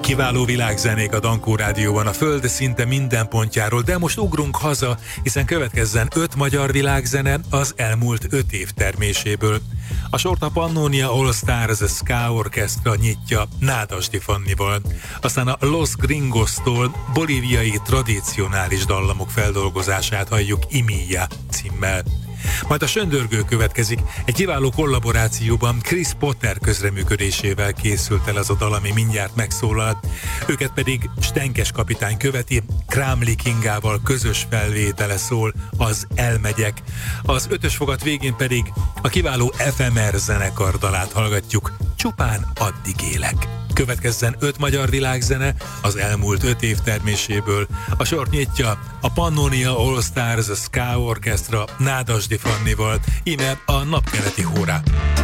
Kiváló világzenék a Dankó Rádióban a föld szinte minden pontjáról, de most ugrunk haza, hiszen következzen 5 magyar világzene az elmúlt 5 év terméséből. A sort a Pannonia All Stars Ska Orchestra nyitja Nádasdy Fannival, aztán a Los Gringostól bolíviai tradicionális dallamok feldolgozását halljuk Imilla címmel. Majd a Söndörgő következik, egy kiváló kollaborációban Chris Potter közreműködésével készült el az a dal, ami mindjárt megszólal. Őket pedig Stenkes kapitány követi, Krámli Kingával közös felvétele szól, az Elmegyek. Az 5-ös fogat végén pedig a kiváló FMR zenekar dalát hallgatjuk, Csupán addig élek. Következzen 5 magyar világzene az elmúlt 5 év terméséből. A sort nyitja a Pannonia All Stars Ska Orchestra Nádasdy Fannival, íme a napkeleti hórá.